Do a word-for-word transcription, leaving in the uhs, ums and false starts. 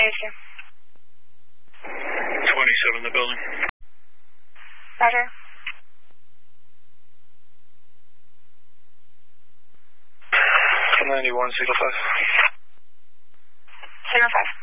issue? twenty-seven in the building. Roger. ninety-one, signal five. Signal five.